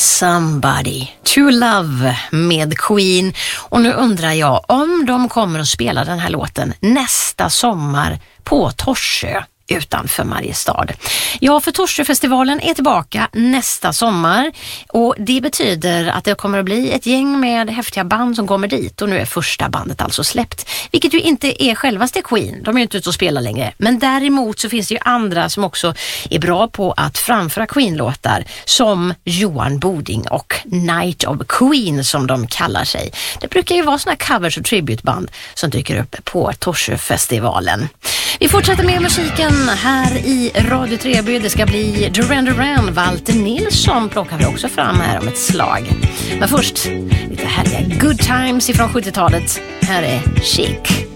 Somebody to Love med Queen. Och nu undrar jag om de kommer att spela den här låten nästa sommar på Torsö utanför Mariestad. Ja, för Torsöfestivalen är tillbaka nästa sommar och det betyder att det kommer att bli ett gäng med häftiga band som kommer dit och nu är första bandet alltså släppt. Vilket ju inte är självaste Queen, de är ju inte ute och spelar längre. Men däremot så finns det ju andra som också är bra på att framföra Queen-låtar som Johan Boding och Night of Queen som de kallar sig. Det brukar ju vara såna covers och tributeband som dyker upp på Torsöfestivalen. Vi fortsätter med musiken här i Radio Treby. Det ska bli Duran Duran. Walter Nilsson plockar vi också fram här om ett slag. Men först lite härliga good times ifrån 70-talet. Här är Chic.